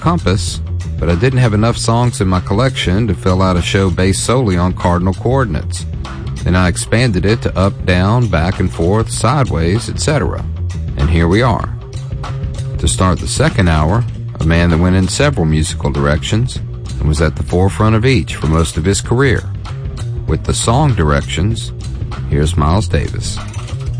compass, but I didn't have enough songs in my collection to fill out a show based solely on cardinal coordinates. Then I expanded it to up, down, back and forth, sideways, etc. And here we are. To start the second hour, a man that went in several musical directions and was at the forefront of each for most of his career. With the song directions, here's Miles Davis.